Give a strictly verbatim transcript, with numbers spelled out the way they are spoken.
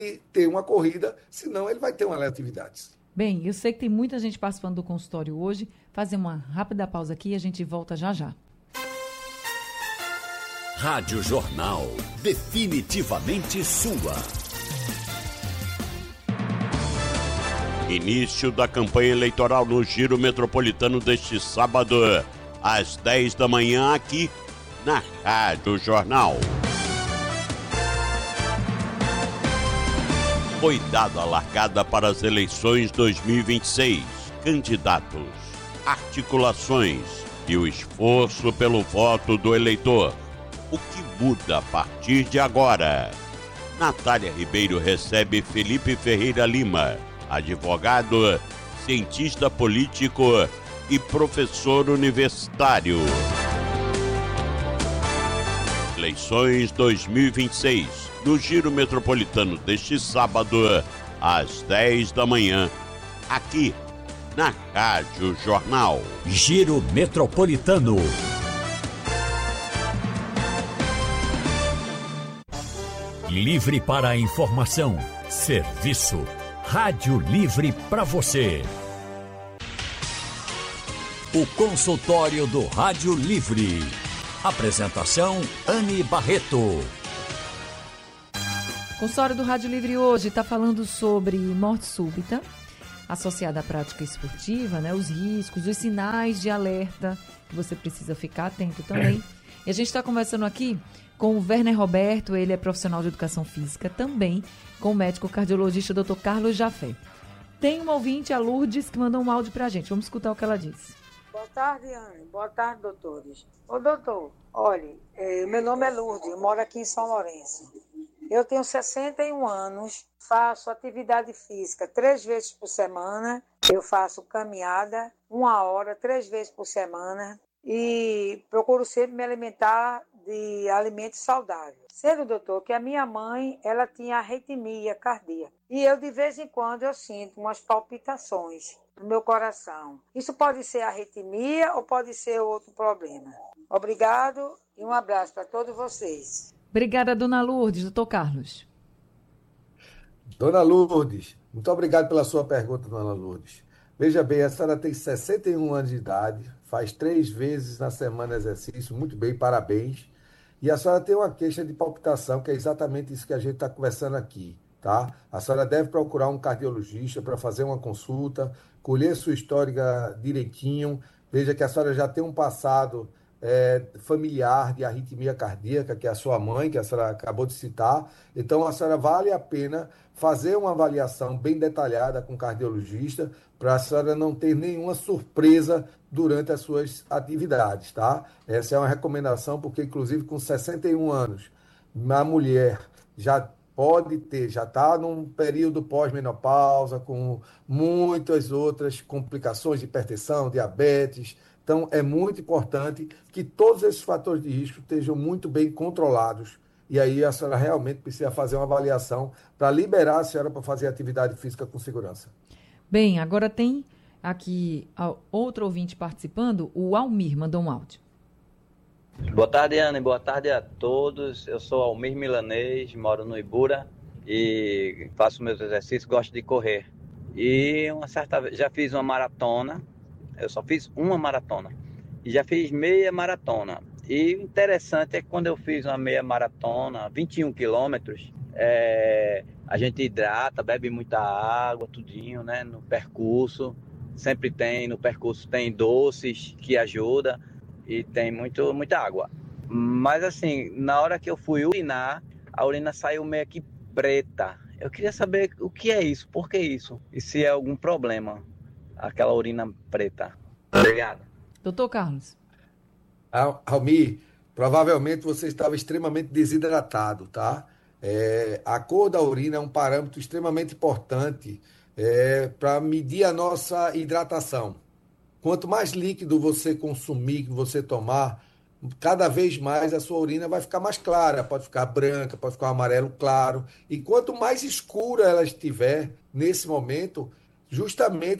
ter uma corrida, senão ele vai ter uma eletividade. Bem, eu sei que tem muita gente participando do consultório hoje. Fazer uma rápida pausa aqui e a gente volta já já. Rádio Jornal, definitivamente sua. Início da campanha eleitoral no Giro Metropolitano deste sábado, às dez da manhã, aqui na Rádio Jornal. Foi dada a largada para as eleições dois mil e vinte e seis. Candidatos, articulações e o esforço pelo voto do eleitor. O que muda a partir de agora? Natália Ribeiro recebe Felipe Ferreira Lima, advogado, cientista político e professor universitário. Eleições dois mil e vinte e seis, no Giro Metropolitano deste sábado, às dez da manhã, aqui na Rádio Jornal. Giro Metropolitano. Livre para a informação, serviço. Rádio Livre para você. O consultório do Rádio Livre. Apresentação Anne Barreto. O consultório do Rádio Livre hoje está falando sobre morte súbita associada à prática esportiva, né? Os riscos, os sinais de alerta que você precisa ficar atento também. E a gente está conversando aqui com o Werner Roberto, ele é profissional de educação física, também com o médico cardiologista doutor Carlos Jafé. Tem uma ouvinte, a Lourdes, que mandou um áudio pra gente. Vamos escutar o que ela disse. Boa tarde, Anne. Boa tarde, doutores. Ô, doutor, olha, é, meu nome é Lourdes, eu moro aqui em São Lourenço. Eu tenho sessenta e um anos, faço atividade física três vezes por semana. Eu faço caminhada, uma hora, três vezes por semana. E procuro sempre me alimentar de alimentos saudáveis. Sendo, doutor, que a minha mãe, ela tinha arritmia cardíaca. E eu, de vez em quando, eu sinto umas palpitações no meu coração. Isso pode ser arritmia ou pode ser outro problema. Obrigado e um abraço para todos vocês. Obrigada, dona Lourdes. Doutor Carlos. Dona Lourdes, muito obrigado pela sua pergunta, dona Lourdes. Veja bem, a senhora tem sessenta e um anos de idade, faz três vezes na semana exercício, muito bem, parabéns. E a senhora tem uma queixa de palpitação, que é exatamente isso que a gente está conversando aqui, tá? A senhora deve procurar um cardiologista para fazer uma consulta, colher sua história direitinho. Veja que a senhora já tem um passado é, familiar de arritmia cardíaca, que é a sua mãe, que a senhora acabou de citar. Então, a senhora vale a pena fazer uma avaliação bem detalhada com o cardiologista, para a senhora não ter nenhuma surpresa durante as suas atividades, tá? Essa é uma recomendação, porque, inclusive, com sessenta e um anos, a mulher já pode ter, já está num período pós-menopausa, com muitas outras complicações de hipertensão, diabetes. Então, é muito importante que todos esses fatores de risco estejam muito bem controlados. E aí a senhora realmente precisa fazer uma avaliação para liberar a senhora para fazer atividade física com segurança. Bem, agora tem aqui outro ouvinte participando, o Almir mandou um áudio. Boa tarde, Ana, boa tarde a todos. Eu sou Almir Milanês, moro no Ibura e faço meus exercícios, gosto de correr. E uma certa vez já fiz uma maratona, eu só fiz uma maratona e já fiz meia maratona. E o interessante é que quando eu fiz uma meia maratona, vinte e um quilômetros, é, a gente hidrata, bebe muita água, tudinho, né, no percurso. Sempre tem, no percurso tem doces que ajudam e tem muito, muita água. Mas assim, na hora que eu fui urinar, a urina saiu meio que preta. Eu queria saber o que é isso, por que isso? E se é algum problema, aquela urina preta. Obrigado. Doutor Carlos. Almir, provavelmente você estava extremamente desidratado, tá? É, a cor da urina é um parâmetro extremamente importante é, para medir a nossa hidratação. Quanto mais líquido você consumir, que você tomar, cada vez mais a sua urina vai ficar mais clara, pode ficar branca, pode ficar amarelo claro. E quanto mais escura ela estiver nesse momento, justamente